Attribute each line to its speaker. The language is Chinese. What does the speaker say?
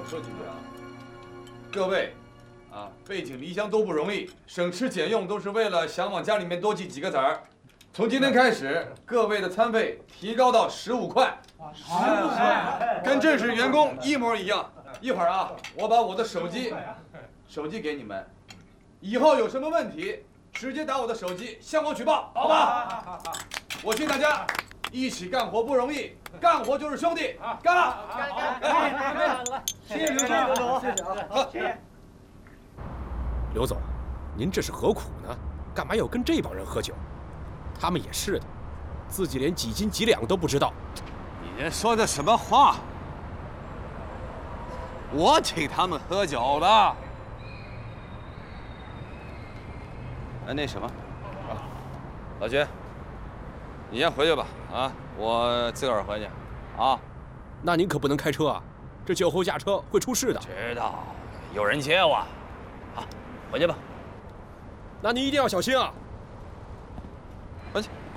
Speaker 1: 说几句啊，各位，背井离乡都不容易，省吃俭用都是为了想往家里面多寄几个子儿。从今天开始，各位的餐费提高到15块，15块，跟正式员工一模一样。一会儿啊，我把我的手机给你们，以后有什么问题，直接打我的手机向我举报，好吧？好。我劝大家一起干活不容易，干活就是兄弟，干了！
Speaker 2: 干！谢谢刘总，谢谢。
Speaker 3: 刘总，您这是何苦呢？干嘛要跟这帮人喝酒？他们也是的，自己连几斤几两都不知道。
Speaker 4: 你这说的什么话？我请他们喝酒了。那什么，老薛，你先回去吧，我自个儿回去，
Speaker 3: 那您可不能开车啊，这酒后驾车会出事的。
Speaker 4: 知道，有人接我。好，回去吧。
Speaker 3: 那您一定要小心啊。
Speaker 4: 回去。